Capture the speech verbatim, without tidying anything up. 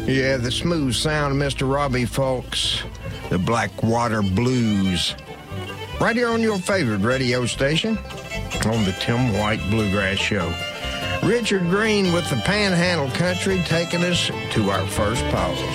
Yeah, the smooth sound of Mister Robbie Fulks, the Blackwater Blues. Right here on your favorite radio station, on the Tim White Bluegrass Show. Richard Green with the Panhandle Country taking us to our first pause.